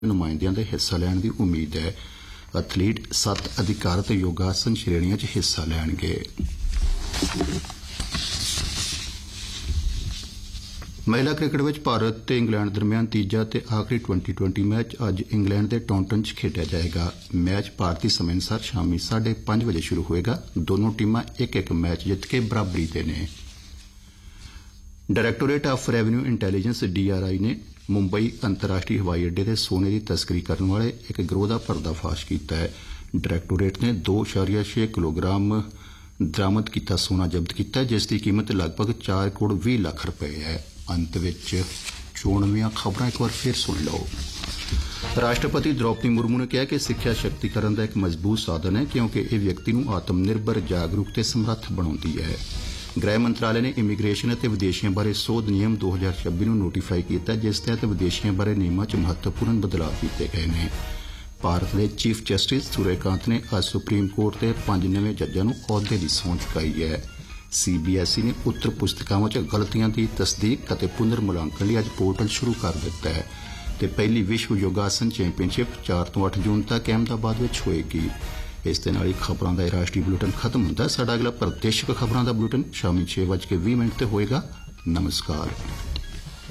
नुमाइंदियां दे हिस्सा लैण दी उम्मीद है। एथलीट 7 अधिकारत योगासन श्रेणियां च हिस्सा लैणगे। महिला क्रिकेट विच भारत ते इंग्लैंड दरम्यान तीजा ते आखिरी ट्वेंटी मैच अज इंग्लैंड दे टाउनटन च खेडिया जाएगा। मैच भारतीय समय अनुसार शामी 5:30 बजे शुरू होएगा। दोनों टीमां एक मैच जित के बराबरी ते ने। डायरैक्टोरेट ऑफ रेवन्यू इंटैलीजेंस DRI ने मुंबई अंतर्राष्ट्रीय हवाई अड्डे ते सोने की तस्करी करने वाले एक गिरोह का पर्दाफाश किया है। डायरैक्टोरेट ने 2.6 किलोग्राम दरामद किया सोना जब्त किया, जिसकी कीमत लगभग 4 करोड़ 20 लाख रुपए है। अंत विच चोणवीं खबरां एक बार फिर सुन लो। राष्ट्रपति द्रौपदी मुर्मू ने कहा कि सिक्ख्या शक्तिकरण का एक मजबूत साधन है, क्योंकि यह व्यक्ति को आत्मनिर्भर, जागरूक ते समर्थ बनाउंदी है। गृह मंत्रालय ने इमीग्रेशन और विदेशियों बारे सोध नियम 2026 ਨੂੰ नोटिफाई किया, जिस तहत विदेशियों बारे नियमों च महत्वपूर्ण बदलाव किए गए हैं। भारत के चीफ जस्टिस सूर्यकांत ने आज सुप्रीम कोर्ट के 5 नवे जजां नूं अहुदे की सौं चुकाई है। CBSE ने उत्तर पुस्तिकावां च गलतियां की तस्दीक और पुनर्मुलांकन लिए अज पोर्टल शुरू कर दिता है। ते पहली विश्व योगासन चैंपीयनशिप 4 ਤੋਂ 8 जून तक अहमदाबाद में होएगी। इस दे नाल ही खबरां दा राष्ट्रीय बुलेटिन खत्म हुंदा है। साडा अगला प्रादेशिक खबरां दा बुलेटिन शामी 6:20 ते होएगा। नमस्कार।